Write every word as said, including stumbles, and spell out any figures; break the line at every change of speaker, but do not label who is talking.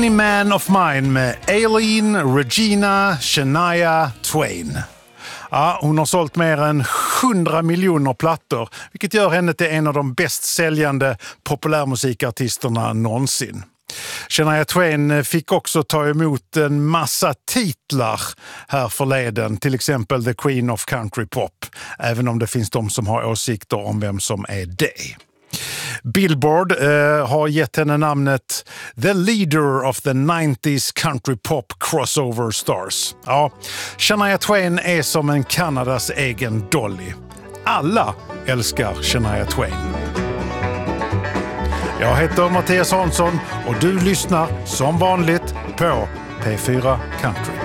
Any Man of Mine med Aileen Regina Shania Twain. Ja, hon har sålt mer än hundra miljoner plattor, vilket gör henne till en av de bäst säljande populärmusikartisterna någonsin. Shania Twain fick också ta emot en massa titlar här förleden, till exempel The Queen of Country Pop, även om det finns de som har åsikter om vem som är det. Billboard eh, har gett henne namnet The Leader of the nineties Country Pop Crossover Stars. Ja, Shania Twain är som en Kanadas egen Dolly. Alla älskar Shania Twain. Jag heter Mattias Hansson och du lyssnar som vanligt på P fyra Country.